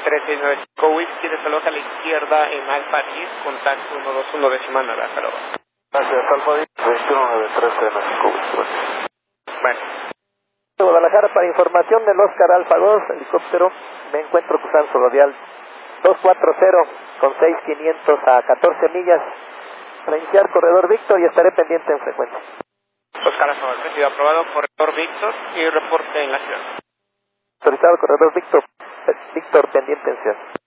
3695 Whisky, desaloja a la izquierda en Alfa 10, contacto 121 décima Lázaro. Gracias, Alfa 10, 21935 Whisky. Bueno. Guadalajara, para información del Oscar Alfa 2, helicóptero, me encuentro cruzando su radial 240 con 6500 a 14 millas para iniciar corredor Víctor y estaré pendiente en frecuencia. Oscar Alfa 2, recibido, aprobado, corredor Víctor y reporte en la ciudad. Autorizado corredor Víctor, pendiente en ciudad.